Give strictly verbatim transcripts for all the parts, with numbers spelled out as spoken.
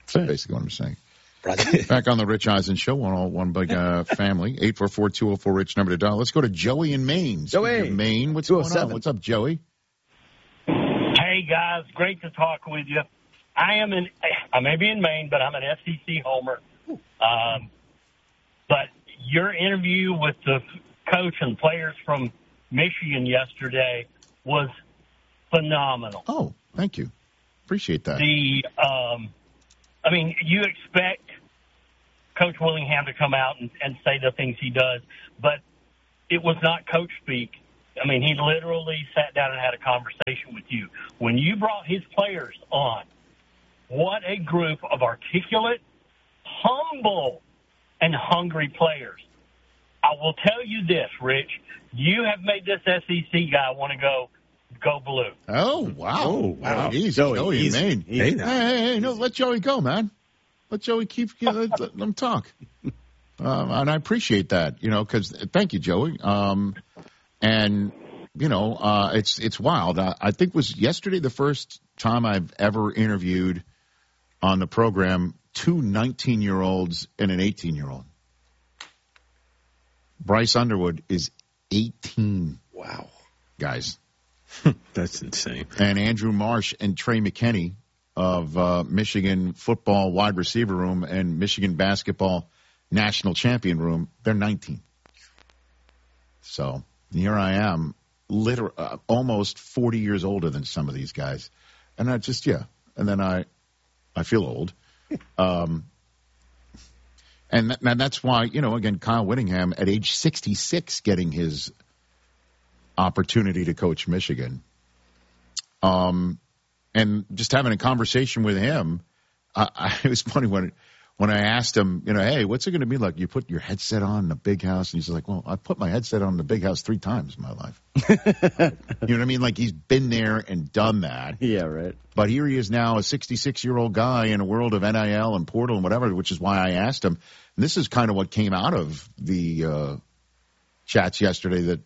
That's basically what I'm saying. Back on the Rich Eisen Show on all one big uh, family. eight four four, two oh four, RICH, number to dial. Let's go to Joey in Maine. Joey. Maine, what's going on? What's up, Joey? Hey, guys. Great to talk with you. I am in, I may be in Maine, but I'm an S E C homer. Um, but your interview with the coach and players from Michigan yesterday was phenomenal. Oh, thank you. Appreciate that. The, um, I mean, you expect Coach Willingham to come out and, and say the things he does, but it was not coach speak. I mean, he literally sat down and had a conversation with you. When you brought his players on, what a group of articulate, humble, and hungry players. I will tell you this, Rich. You have made this S E C guy want to go go blue. Oh, wow. Oh, wow. Easy, Joey, Joey in easy. Maine. Hey, hey, hey, hey, no, let Joey go, man. Let Joey keep, you know, let, let him talk. Um, and I appreciate that, you know, because thank you, Joey. Um, and, you know, uh, it's it's wild. I, I think it was yesterday the first time I've ever interviewed on the program two nineteen-year-olds and an eighteen-year-old. Bryce Underwood is eighteen. Wow. Guys. That's insane. And Andrew Marsh and Trey McKinney of uh, Michigan football wide receiver room and Michigan basketball national champion room, they're nineteen. So here I am, liter- uh, almost forty years older than some of these guys. And I just, yeah. And then I, I feel old. Um, and, th- and that's why, you know, again, Kyle Whittingham at age sixty-six getting his opportunity to coach Michigan. Um, and just having a conversation with him, I, I, it was funny when when I asked him, you know, hey, what's it going to be like? You put your headset on in the big house, and he's like, well, I put my headset on in the big house three times in my life. You know what I mean? Like he's been there and done that. Yeah, right. But here he is now, a sixty-six-year-old guy in a world of N I L and portal and whatever, which is why I asked him. And this is kind of what came out of the uh, chats yesterday that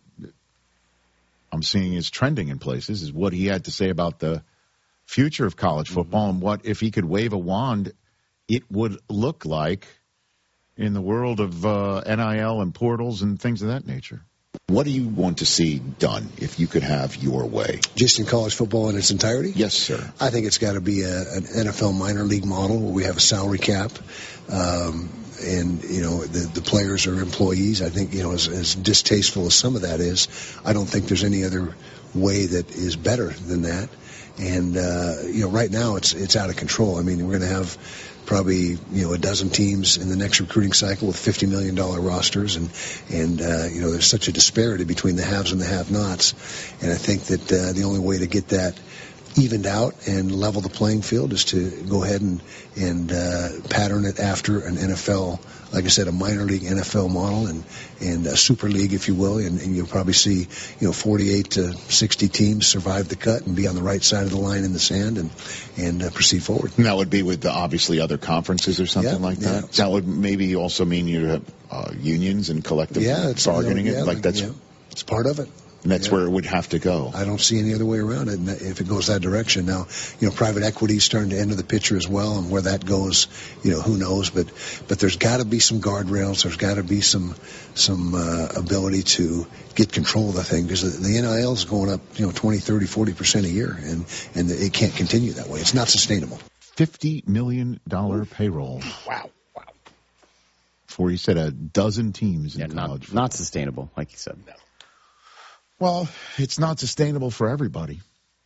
I'm seeing is trending in places, is what he had to say about the future of college football mm-hmm. and what, if he could wave a wand, it would look like in the world of uh, N I L and portals and things of that nature. What do you want to see done if you could have your way? Just in college football in its entirety? Yes, sir. I think it's got to be a, an N F L minor league model where we have a salary cap. Um, and, you know, the, the players are employees. I think, you know, as, as distasteful as some of that is, I don't think there's any other way that is better than that. And, uh, you know, right now it's it's out of control. I mean, we're going to have probably, you know, a dozen teams in the next recruiting cycle with fifty million dollars rosters. And, and uh, you know, there's such a disparity between the haves and the have-nots. And I think that uh, the only way to get that evened out and level the playing field is to go ahead and, and uh, pattern it after an N F L, like I said, a minor league N F L model and, and a super league, if you will. And, and you'll probably see, you know, forty-eight to sixty teams survive the cut and be on the right side of the line in the sand and, and uh, proceed forward. And that would be with the, obviously other conferences or something yeah, like that? Yeah. That would maybe also mean you have uh, unions and collective yeah, it's, bargaining. you know, yeah, it like that's yeah, it's part of it. And that's yeah. where it would have to go. I don't see any other way around it. And if it goes that direction now, you know, private equity is starting to enter the picture as well, and where that goes, you know, who knows? But but there's got to be some guardrails. There's got to be some some uh, ability to get control of the thing, because the, the N I L is going up, you know, twenty, thirty, forty percent a year, and and it can't continue that way. It's not sustainable. Fifty million dollar payroll. Wow. Wow. For, you said, a dozen teams in yeah, college. Not, not sustainable, like you said. No. Well, it's not sustainable for everybody.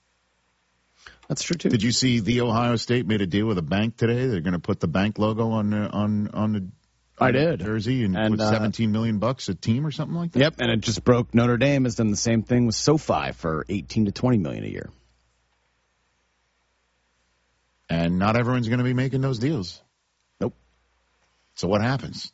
That's true, too. Did you see the Ohio State made a deal with a bank today? They're going to put the bank logo on uh, on on the I did. jersey and, and with uh, seventeen million bucks a team or something like that? Yep, and it just broke. Notre Dame has done the same thing with SoFi for eighteen to twenty million a year. And not everyone's going to be making those deals. Nope. So what happens?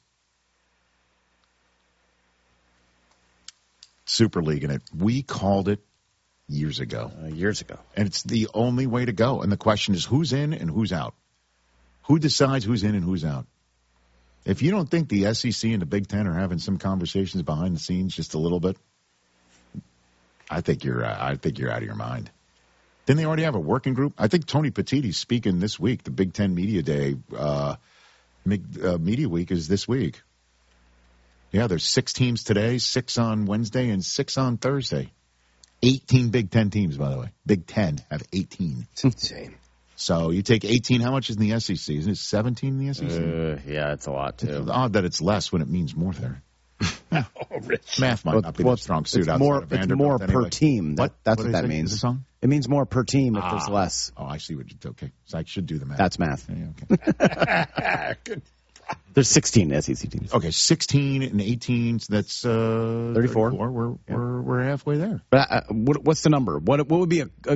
Super League in it. We called it years ago. Uh, years ago. And it's the only way to go. And the question is, who's in and who's out? Who decides who's in and who's out? If you don't think the S E C and the Big Ten are having some conversations behind the scenes just a little bit, I think you're uh, I think you're out of your mind. Didn't they already have a working group? I think Tony Petitti's speaking this week. The Big Ten Media Day, uh, uh, Media Week is this week. Yeah, there's six teams today, six on Wednesday, and six on Thursday. eighteen Big Ten teams, by the way. Big Ten have eighteen. It's insane. So you take eighteen. How much is in the S E C? Isn't it seventeen in the S E C? Uh, yeah, it's a lot, too. It's odd that it's less when it means more there. Oh, Rich. Math might Well, not be well, the strong suit it's outside more, of it's Vanderbilt more anyway. per team. That, What? That's What what, did that I say? means. Is it song? It means more per team if Ah. there's less. Oh, I see what you okay. So I should do the math. That's math. Yeah, okay. Good. There's sixteen S E C teams. Okay, sixteen and eighteen, so that's uh, thirty-four. We're, we're, we're halfway there. But uh, what, what's the number? What what would be a, a